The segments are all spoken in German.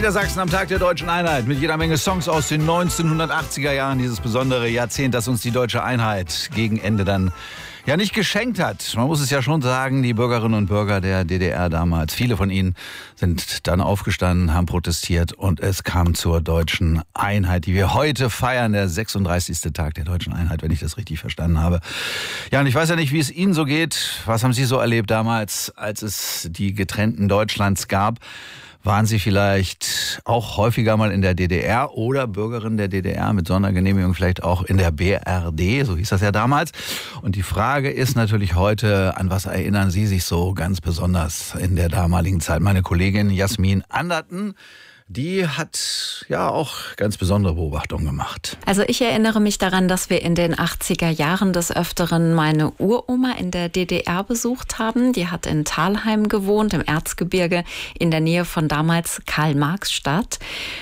Niedersachsen am Tag der Deutschen Einheit mit jeder Menge Songs aus den 1980er Jahren, dieses besondere Jahrzehnt, das uns die deutsche Einheit gegen Ende dann ja nicht geschenkt hat. Man muss es ja schon sagen, die Bürgerinnen und Bürger der DDR damals, viele von ihnen sind dann aufgestanden, haben protestiert und es kam zur deutschen Einheit, die wir heute feiern, der 36. Tag der deutschen Einheit, wenn ich das richtig verstanden habe. Ja, und ich weiß ja nicht, wie es Ihnen so geht. Was haben Sie so erlebt damals, als es die getrennten Deutschlands gab? Waren Sie vielleicht auch häufiger mal in der DDR oder Bürgerin der DDR mit Sondergenehmigung vielleicht auch in der BRD, so hieß das ja damals. Und die Frage ist natürlich heute, an was erinnern Sie sich so ganz besonders in der damaligen Zeit? Meine Kollegin Jasmin Anderten, die hat ja auch ganz besondere Beobachtungen gemacht. Also ich erinnere mich daran, dass wir in den 80er Jahren des Öfteren meine Uroma in der DDR besucht haben. Die hat in Thalheim gewohnt, im Erzgebirge, in der Nähe von damals Karl-Marx-Stadt.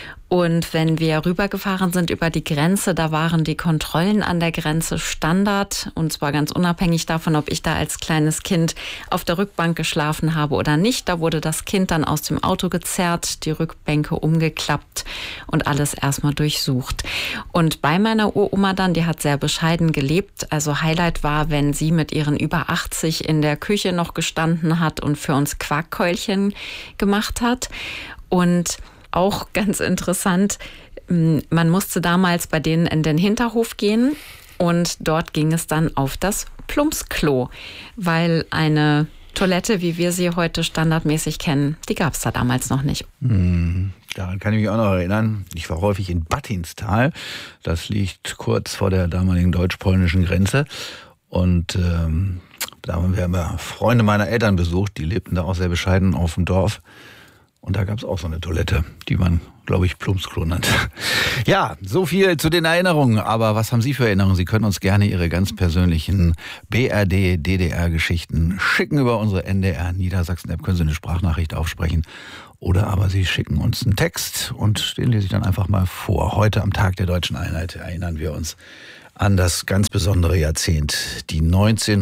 Und wenn wir rübergefahren sind über die Grenze, da waren die Kontrollen an der Grenze Standard. Und zwar ganz unabhängig davon, ob ich da als kleines Kind auf der Rückbank geschlafen habe oder nicht. Da wurde das Kind dann aus dem Auto gezerrt, die Rückbänke umgeklappt und alles erstmal durchsucht. Und bei meiner Uroma dann, die hat sehr bescheiden gelebt. Also Highlight war, wenn sie mit ihren über 80 in der Küche noch gestanden hat und für uns Quarkkeulchen gemacht hat. Und auch ganz interessant, man musste damals bei denen in den Hinterhof gehen und dort ging es dann auf das Plumpsklo, weil eine Toilette, wie wir sie heute standardmäßig kennen, die gab es da damals noch nicht. Daran kann ich mich auch noch erinnern. Ich war häufig in Battinstal. Das liegt kurz vor der damaligen deutsch-polnischen Grenze. Und da haben wir immer Freunde meiner Eltern besucht. Die lebten da auch sehr bescheiden auf dem Dorf. Und da gab es auch so eine Toilette, die man, glaube ich, Plumpsklo nannte. Ja, so viel zu den Erinnerungen. Aber was haben Sie für Erinnerungen? Sie können uns gerne Ihre ganz persönlichen BRD-DDR-Geschichten schicken über unsere NDR-Niedersachsen-App. Können Sie eine Sprachnachricht aufsprechen. Oder aber Sie schicken uns einen Text und den lese ich dann einfach mal vor. Heute am Tag der Deutschen Einheit erinnern wir uns an das ganz besondere Jahrzehnt, die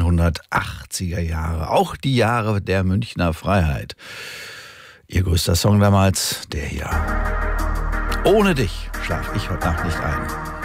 1980er Jahre. Auch die Jahre der Münchner Freiheit. Ihr größter Song damals, der hier. Ohne dich schlaf ich heute Nacht nicht ein.